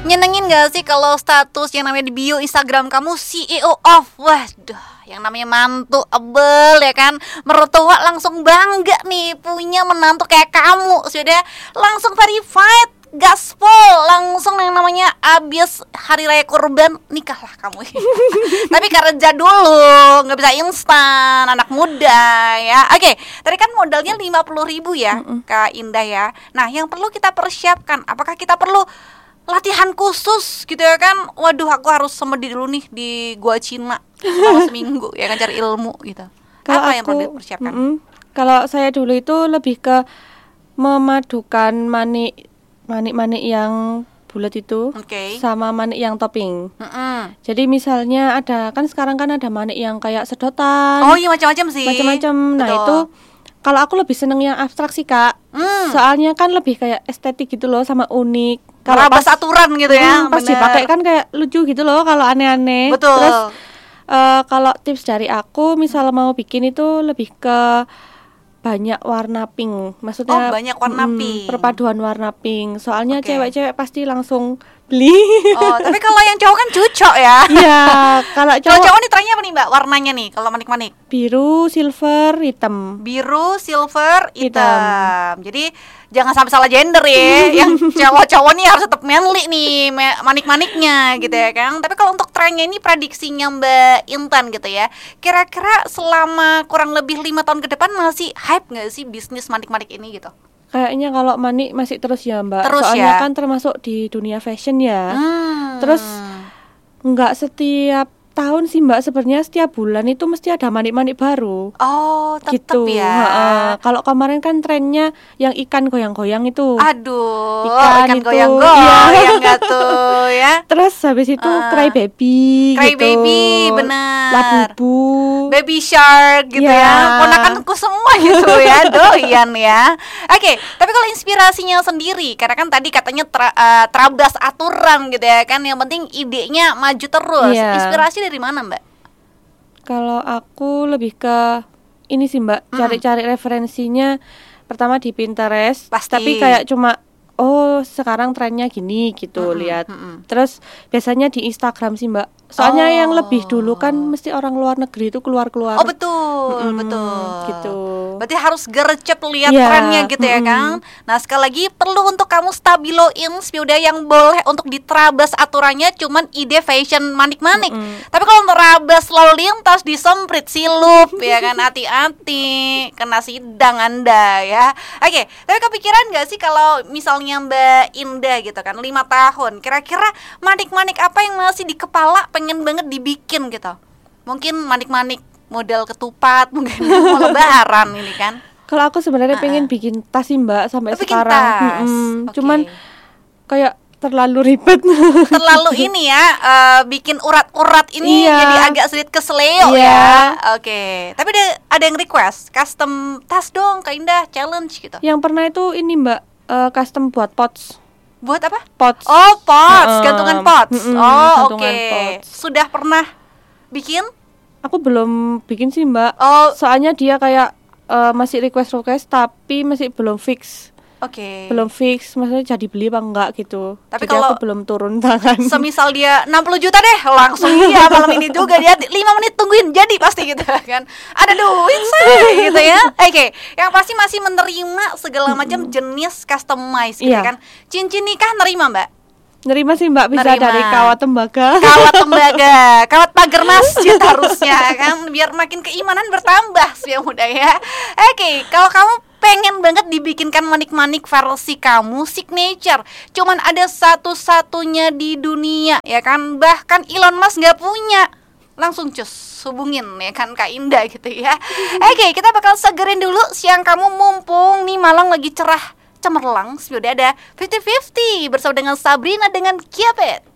Nyenengin gak sih kalau status yang namanya di bio Instagram kamu CEO of, waduh, yang namanya mantu abel ya kan, mertua langsung bangga nih punya menantu kayak kamu, sudah langsung verified, gaspol, langsung yang namanya abis hari raya kurban nikahlah kamu. Tapi kerja dulu, nggak bisa instan, anak muda ya. Oke, tadi kan modalnya 50.000 ya, Kak Indah ya. Nah, yang perlu kita persiapkan, apakah kita perlu latihan khusus gitu ya kan? Waduh, aku harus semedi dulu nih di gua Cina selama seminggu ya kan, cari ilmu gitu. Apa yang perlu dipersiapkan? Kalau saya dulu itu lebih ke memadukan manik yang bulat itu sama manik yang topping. Jadi misalnya ada kan sekarang kan ada manik yang kayak sedotan. Oh iya, macam-macam sih. Macam-macam. Nah, itu kalau aku lebih seneng yang abstrak sih, Kak. Soalnya kan lebih kayak estetik gitu loh, sama unik. Kalau pas aturan gitu ya. Pas dipakai kan kayak lucu gitu loh kalau aneh-aneh. Betul. Terus kalau tips dari aku, misal mau bikin itu lebih ke banyak warna pink. Maksudnya banyak warna pink. Perpaduan warna pink. Soalnya cewek-cewek pasti langsung beli. Oh, tapi kalau yang cowok kan cucok ya. Iya, kalau cowok nih trennya apa nih, Mbak? Warnanya nih kalau manik-manik. Biru, silver, hitam. Biru, silver, hitam. Jadi jangan sampai salah gender ya. Yang cowok-cowok nih harus tetap manly nih manik-maniknya gitu ya kan. Tapi kalau untuk trennya ini prediksinya Mbak Intan gitu ya, kira-kira selama kurang lebih 5 tahun ke depan masih hype nggak sih bisnis manik-manik ini gitu? Kayaknya kalau manik masih terus ya, Mbak. Terus soalnya ya? Kan termasuk di dunia fashion ya. Terus nggak setiap tahun sih, Mbak, sebenarnya setiap bulan itu mesti ada manik-manik baru. Oh, tetap gitu. ya. Kalau kemarin kan trennya yang ikan goyang-goyang itu. Aduh, ikan goyang-goyang nggak tuh ya. Terus habis itu cry baby baby, benar. Labubu, baby shark gitu ya. Ponakanku semua gitu ya, doyan ya. Oke, tapi kalau inspirasinya sendiri, karena kan tadi katanya terabas aturan gitu ya kan, yang penting idenya maju terus. Inspirasi dari mana, Mbak? Kalau aku lebih ke ini sih, Mbak, cari-cari referensinya pertama di Pinterest. Pasti. Tapi kayak cuma sekarang trennya gini gitu, lihat. Terus biasanya di Instagram sih, Mbak. Soalnya yang lebih dulu kan mesti orang luar negeri itu keluar-keluar. Oh, betul, betul. Gitu. Berarti harus gercep lihat trennya gitu ya, Kang. Nah, sekali lagi perlu untuk kamu stabiloin Spiuda yang boleh untuk diterabas aturannya cuman ide fashion manik-manik. Tapi kalau terabas lalu lintas disemprit silup ya kan, hati-hati kena sidang Anda ya. Oke, tapi kepikiran enggak sih kalau misalnya Mbak Indah gitu kan 5 tahun, kira-kira manik-manik apa yang masih di kepala pengen banget dibikin gitu? Mungkin manik-manik model ketupat, mungkin mau lebaran ini kan. Kalau aku sebenarnya pengen bikin tas sih, Mbak, sampai sekarang. Tas. Cuman kayak terlalu ribet. Terlalu ini ya, bikin urat-urat ini jadi agak sedikit keseleo ya. Oke. Tapi ada yang request custom tas dong, Kak Indah, challenge gitu. Yang pernah itu ini, Mbak, custom buat pots. Buat apa? Pots. Oh, pots, gantungan pots. Gantungan pots. Sudah pernah bikin? Aku belum bikin sih, Mbak. Soalnya dia kayak masih request tapi masih belum fix. Belum fix, maksudnya jadi beli apa enggak gitu. Tapi jadi kalau aku belum turun tangan. Semisal dia 60 juta deh, langsung iya malam ini juga dia 5 menit tungguin jadi pasti gitu kan. Ada duit sih gitu ya. Oke, yang pasti masih menerima segala macam jenis customize gitu kan. Cincin nikah nerima, Mbak? Nerima sih, Mbak, bisa dari kawat tembaga. Kawat pagar masjid harusnya kan, biar makin keimanan bertambah sih yang muda ya. Oke, kalau kamu pengen banget dibikinkan manik-manik versi kamu signature, cuman ada satu-satunya di dunia ya kan, bahkan Elon Musk nggak punya, langsung cus hubungin ya kan Kak Indah gitu ya. Oke, kita bakal segerin dulu siang kamu mumpung nih Malang lagi cerah cemerlang. Sudah ada 50-50 bersama dengan Sabrina dengan Kiapet.